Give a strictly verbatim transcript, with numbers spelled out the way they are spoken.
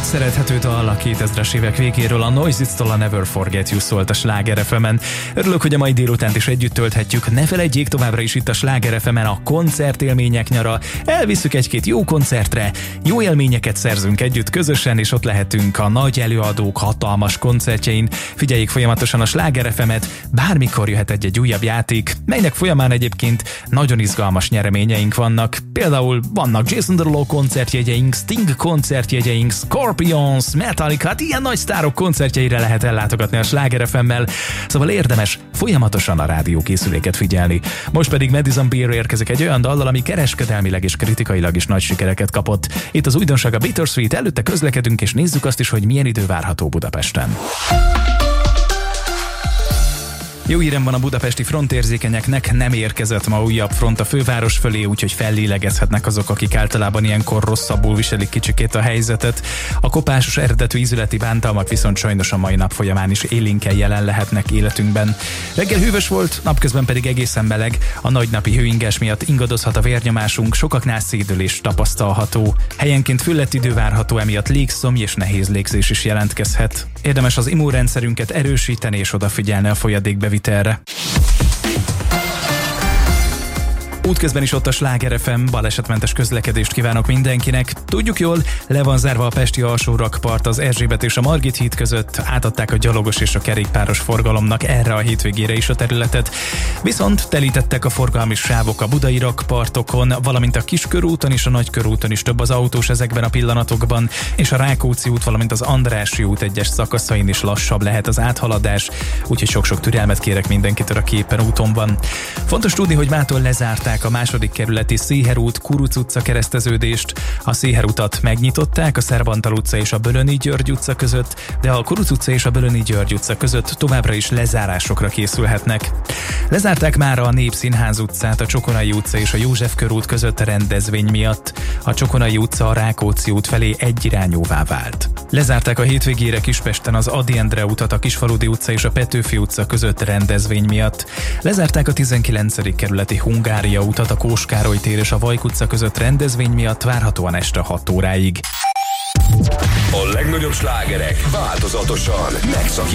Egy szerethető dal a kétezres évek végéről, a Noisy-tól a Never Forget You szólt a Sláger ef emen. Örülök, hogy a mai délutánt is együtt tölthetjük. Ne feledjék továbbra is itt a Sláger ef emen a koncertélmények nyara. Elviszük egy-két jó koncertre, jó élményeket szerzünk együtt közösen, és ott lehetünk a nagy előadók hatalmas koncertjein. Figyeljék folyamatosan a Sláger ef emet, bármikor jöhet egy-egy újabb játék, melynek folyamán egyébként nagyon izgalmas nyereményeink vannak. Például vannak Jason Derulo koncertjegyeink, Sting koncertjegyeink, Scorpions, Metallica, hát ilyen nagy sztárok koncertjeire lehet ellátogatni a Sláger ef emmel, szóval érdemes folyamatosan a rádiókészüléket figyelni. Most pedig Madison Beer érkezik egy olyan dallal, ami kereskedelmileg és kritikailag is nagy sikereket kapott. Itt az újdonság a Bittersweet, előtte közlekedünk és nézzük azt is, hogy milyen idő várható Budapesten. Jó hírem van a budapesti frontérzékenyeknek, nem érkezett ma újabb front a főváros fölé, úgyhogy fellélegezhetnek azok, akik általában ilyenkor rosszabbul viselik kicsikét a helyzetet. A kopásos eredetű ízületi bántalmak viszont sajnos a mai nap folyamán is élénken jelen lehetnek életünkben. Reggel hűvös volt, napközben pedig egészen meleg, a nagynapi hőinges miatt ingadozhat a vérnyomásunk, sokaknál szédülés tapasztalható. Helyenként füllett idő várható, emiatt légszomj és nehéz légzés is jelentkezhet. Érdemes az immunrendszerünket erősíteni és odafigyelni a folyadékbevitelre. Útközben is ott a Sláger ef em, balesetmentes közlekedést kívánok mindenkinek. Tudjuk jól, le van zárva a pesti alsórakpart az Erzsébet és a Margit híd között, átadták a gyalogos és a kerékpáros forgalomnak erre a hétvégére is a területet. Viszont telítettek a forgalmi sávok a budai rakpartokon, valamint a Kiskörúton és a Nagykörúton is több az autós ezekben a pillanatokban, és a Rákóczi út, valamint az Andrássy út egyes szakaszain is lassabb lehet az áthaladás, úgyhogy sok-sok türelmet kérek mindenkitől, aki éppen úton van. Fontos tudni, hogy mától lezárták a második kerületi Széher út Kuruc utca kereszteződést. A Széher utat megnyitották a Szerbantal utca és a Bölöni György utca között, de a Kuruc utca és a Bölöni György utca között továbbra is lezárásokra készülhetnek. Lezárták már a Népszínház utcát, a Csokonai utca és a József körút között a rendezvény miatt. A Csokonai utca a Rákóczi út felé egyirányúvá vált. Lezárták a hétvégére Kispesten az Ady Endre utat, a Kisfaludy utca és a Petőfi utca között rendezvény miatt. Lezárták a tizenkilencedik kerületi Hungária utat, a Kós Károly tér és a Vajk utca között rendezvény miatt, várhatóan este hat óráig. A legnagyobb slágerek változatosan megszakítják